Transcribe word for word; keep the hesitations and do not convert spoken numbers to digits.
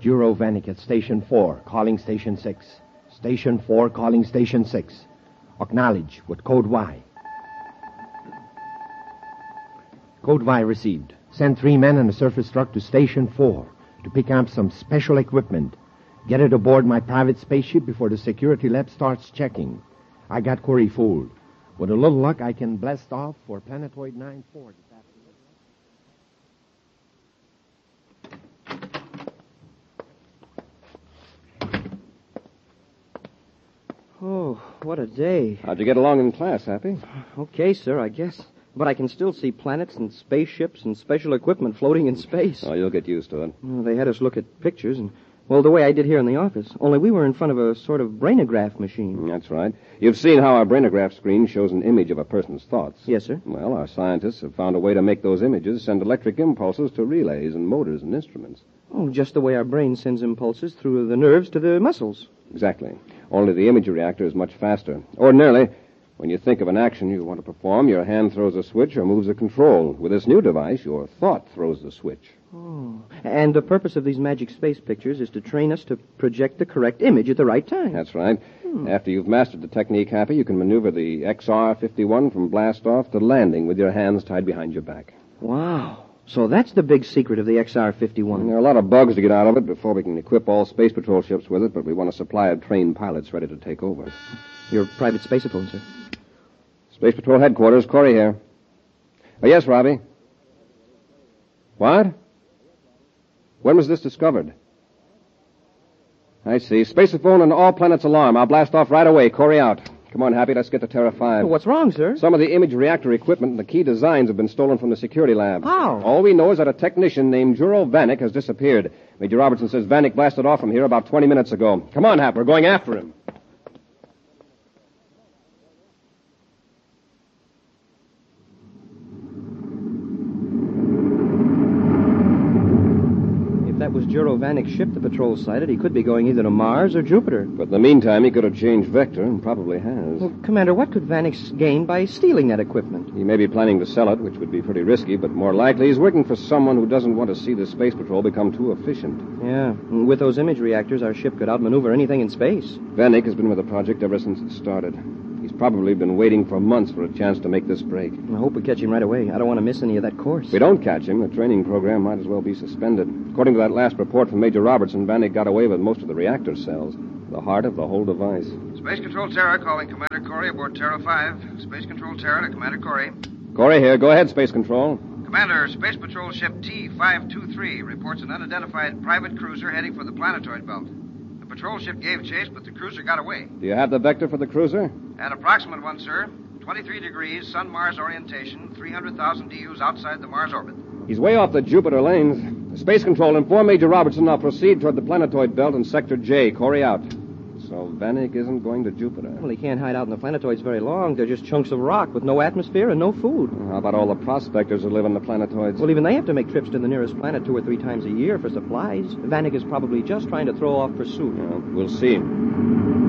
Juro Vanek at Station four, calling Station six. Station four, calling Station six. Acknowledge with Code Y. Code Y received. Send three men and a surface truck to Station four to pick up some special equipment. Get it aboard my private spaceship before the security lab starts checking. I got Corey fooled. With a little luck, I can blast off for Planetoid nine four this afternoon. Oh, what a day. How'd you get along in class, Happy? Okay, sir, I guess. But I can still see planets and spaceships and special equipment floating in space. Oh, you'll get used to it. Well, they had us look at pictures and, well, the way I did here in the office. Only we were in front of a sort of brainograph machine. That's right. You've seen how our brainograph screen shows an image of a person's thoughts. Yes, sir. Well, our scientists have found a way to make those images send electric impulses to relays and motors and instruments. Oh, just the way our brain sends impulses through the nerves to the muscles. Exactly. Only the imagery reactor is much faster. Ordinarily, when you think of an action you want to perform, your hand throws a switch or moves a control. With this new device, your thought throws the switch. Oh. And the purpose of these magic space pictures is to train us to project the correct image at the right time. That's right. Hmm. After you've mastered the technique, Happy, you can maneuver the X R fifty-one from blast-off to landing with your hands tied behind your back. Wow. So that's the big secret of the X R fifty-one. There are a lot of bugs to get out of it before we can equip all Space Patrol ships with it, but we want a supply of trained pilots ready to take over. Your private spaceophone, sir. Space Patrol headquarters, Corey here. Oh, yes, Robbie. What? When was this discovered? I see. Spaceophone and all planets alarm. I'll blast off right away. Corey out. Come on, Happy, let's get to Terra five. Well, what's wrong, sir? Some of the image reactor equipment and the key designs have been stolen from the security lab. How? All we know is that a technician named Juro Vanek has disappeared. Major Robertson says Vanek blasted off from here about twenty minutes ago. Come on, Hap, we're going after him. That was Juro Vanek's ship the patrol sighted. He could be going either to Mars or Jupiter. But in the meantime, he could have changed vector, and probably has. Well, Commander, what could Vanek gain by stealing that equipment? He may be planning to sell it, which would be pretty risky, but more likely he's working for someone who doesn't want to see the Space Patrol become too efficient. Yeah, and with those image reactors, our ship could outmaneuver anything in space. Vanek has been with the project ever since it started. He's probably been waiting for months for a chance to make this break. I hope we catch him right away. I don't want to miss any of that course. If we don't catch him, the training program might as well be suspended. According to that last report from Major Robertson, Vanek got away with most of the reactor cells, the heart of the whole device. Space Control Terra calling Commander Corey aboard Terra five. Space Control Terra to Commander Corey. Corey here. Go ahead, Space Control. Commander, Space Patrol Ship T five two three reports an unidentified private cruiser heading for the planetoid belt. The patrol ship gave chase, but the cruiser got away. Do you have the vector for the cruiser? An approximate one, sir. twenty-three degrees, Sun-Mars orientation, three hundred thousand D Us outside the Mars orbit. He's way off the Jupiter lanes. Space Control, inform Major Robertson. I'll proceed toward the planetoid belt in Sector J. Corey out. So Vanek isn't going to Jupiter. Well, he can't hide out in the planetoids very long. They're just chunks of rock with no atmosphere and no food. How about all the prospectors who live on the planetoids? Well, even they have to make trips to the nearest planet two or three times a year for supplies. Vanek is probably just trying to throw off pursuit. Yeah, we'll see.